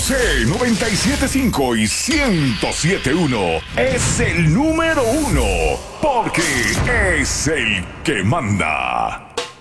97.5 y 107.1 es el número uno, porque es el que manda.